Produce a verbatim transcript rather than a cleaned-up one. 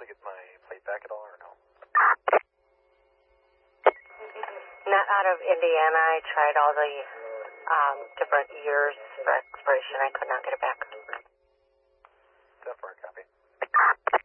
to get my plate back at all, or no? Not out of Indiana. I tried all the um, different years for expiration. I could not get it back.